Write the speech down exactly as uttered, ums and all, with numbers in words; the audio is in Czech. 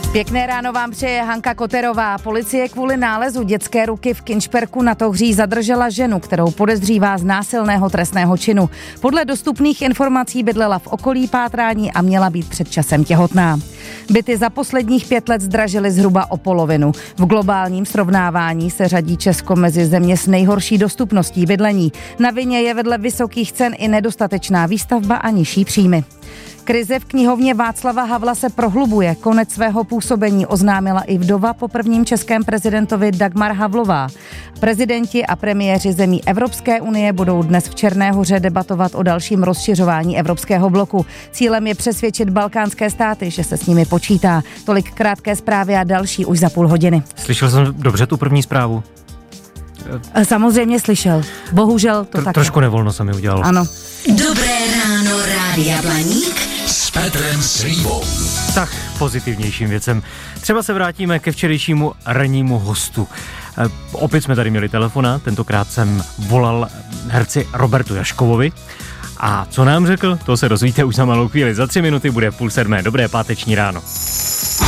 Pěkné ráno vám přeje Hanka Koterová. Policie kvůli nálezu dětské ruky v Kinšperku na Tohří zadržela ženu, kterou podezřívá z násilného trestného činu. Podle dostupných informací bydlela v okolí pátrání a měla být před časem těhotná. Byty za posledních pět let zdražily zhruba o polovinu. V globálním srovnávání se řadí Česko mezi země s nejhorší dostupností bydlení. Na vině je vedle vysokých cen i nedostatečná výstavba a nižší příjmy. Krize v knihovně Václava Havla se prohlubuje. Konec svého působení oznámila i vdova po prvním českém prezidentovi Dagmar Havlová. Prezidenti a premiéři zemí Evropské unie budou dnes v Černé Hoře debatovat o dalším rozšiřování evropského bloku. Cílem je přesvědčit balkánské státy, že se s nimi počítá. Tolik krátké zprávy a další už za půl hodiny. Slyšel jsem dobře tu první zprávu? Samozřejmě slyšel. Bohužel to Tr- tak. Trošku nevolno se mi udělalo. Ano. Dobré ráno, Rádia Blaník s Petrem Slívou. Tak, pozitivnějším věcem. Třeba se vrátíme ke včerejšímu rannímu hostu. E, opět jsme tady měli telefona, tentokrát jsem volal herci Robertu Jaškovovi. A co nám řekl, to se dozvíte už za malou chvíli. Za tři minuty bude půl sedmé. Dobré páteční ráno.